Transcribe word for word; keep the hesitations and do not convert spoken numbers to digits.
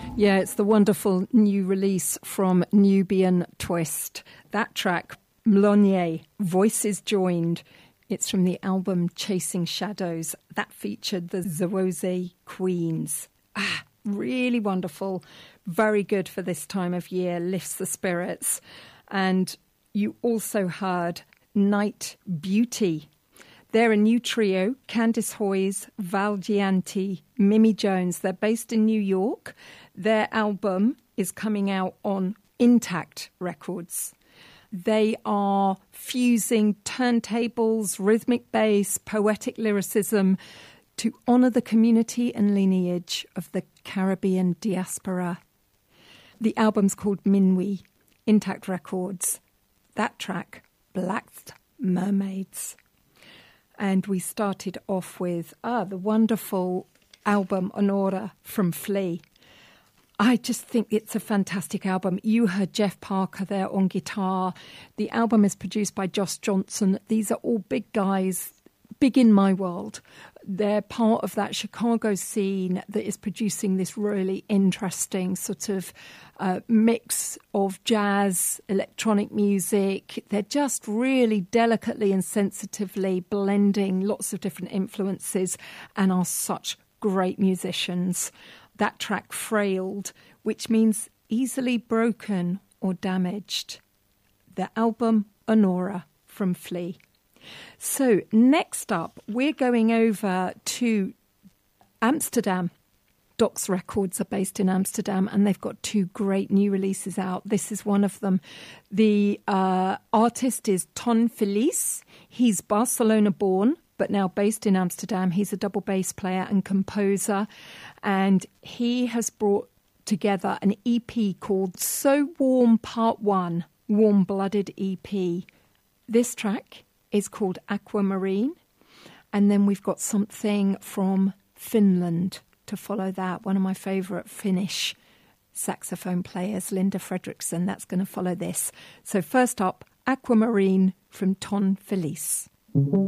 Yeah, it's the wonderful new release from Nubian Twist. That track, Mlonye, Voices Joined. It's from the album Chasing Shadows. That featured the Zawoze Queens. Ah, really wonderful. Very good for this time of year. Lifts the spirits. And you also heard Night Beauty. They're a new trio, Candice Hoyes, Val Gianti, Mimi Jones. They're based in New York. Their album is coming out on Intact Records. They are fusing turntables, rhythmic bass, poetic lyricism to honour the community and lineage of the Caribbean diaspora. The album's called Minwi, Intact Records. That track, Black Mermaids. And we started off with ah, the wonderful album Honora from Flea. I just think it's a fantastic album. You heard Jeff Parker there on guitar. The album is produced by Josh Johnson. These are all big guys, big in my world. They're part of that Chicago scene that is producing this really interesting sort of uh, mix of jazz, electronic music. They're just really delicately and sensitively blending lots of different influences and are such great musicians. That track, Frailed, which means easily broken or damaged. The album, Honora, from Flea. So next up, we're going over to Amsterdam. Doc's Records are based in Amsterdam, and they've got two great new releases out. This is one of them. The uh, artist is Ton Feliz. He's Barcelona-born, but now based in Amsterdam. He's a double bass player and composer, and he has brought together an E P called So Warm Part one, Warm-Blooded E P. This track is called Aquamarine, and then we've got something from Finland to follow that. One of my favourite Finnish saxophone players, Linda Fredriksson, that's going to follow this. So first up, Aquamarine from Ton Feliz.